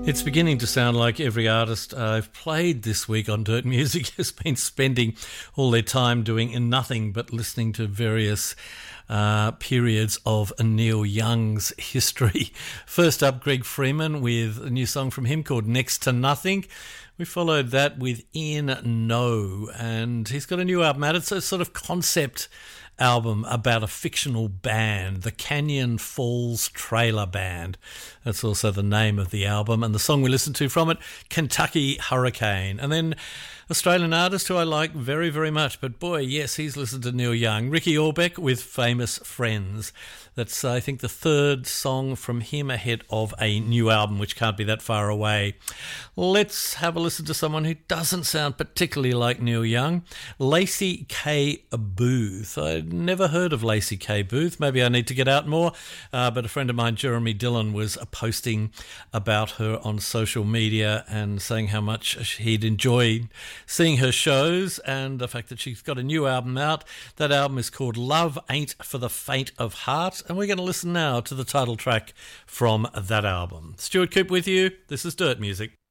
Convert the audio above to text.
It's beginning to sound like every artist I've played this week on Dirt Music has been spending all their time doing nothing but listening to various periods of Neil Young's history. First up, Greg Freeman with a new song from him called Next to Nothing. We followed that with Ian No, and he's got a new album out. It's a sort of concept album about a fictional band, the Canyon Falls Trailer Band. That's also the name of the album, and the song we listened to from it, Kentucky Hurricane. And then Australian artist who I like very, very much, but boy, yes, he's listened to Neil Young, Ricky Orbeck with Famous Friends. That's, I think, the third song from him ahead of a new album, which can't be that far away. Let's have a listen to someone who doesn't sound particularly like Neil Young, Lacey K. Booth. I'd never heard of Lacey K. Booth. Maybe I need to get out more, but a friend of mine, Jeremy Dillon, was posting about her on social media and saying how much he'd enjoyed seeing her shows and the fact that she's got a new album out. That album is called Love Ain't for the Faint of Heart, and we're going to listen now to the title track from that album. Stuart Coop with you. This is Dirt Music.